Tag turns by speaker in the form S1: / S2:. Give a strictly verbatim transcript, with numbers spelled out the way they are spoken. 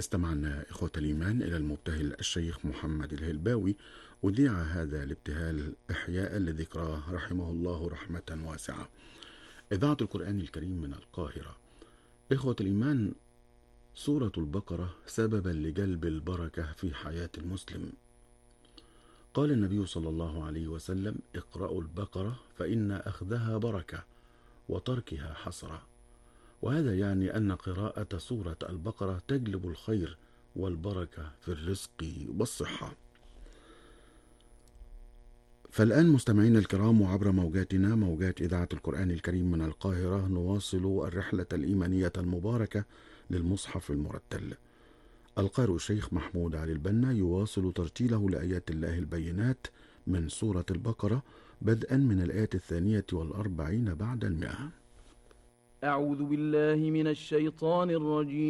S1: استمعنا إخوة الإيمان إلى المبتهل الشيخ محمد الهلباوي، أذيع هذا الابتهال إحياء لذكراه رحمه الله رحمة واسعة. إذاعة القرآن الكريم من القاهرة. إخوة الإيمان، سورة البقرة سببا لجلب البركة في حياة المسلم. قال النبي صلى الله عليه وسلم: اقرأوا البقرة فإن أخذها بركة وتركها حسرة. وهذا يعني أن قراءة سورة البقرة تجلب الخير والبركة في الرزق والصحة. فالآن مستمعين الكرام، وعبر موجاتنا موجات إذاعة القرآن الكريم من القاهرة، نواصل الرحلة الإيمانية المباركة للمصحف المرتل. القارئ الشيخ محمود علي البنا يواصل ترتيله لآيات الله البينات من سورة البقرة، بدءا من الآية الثانية والأربعين بعد المئة.
S2: أعوذ بالله من الشيطان الرجيم.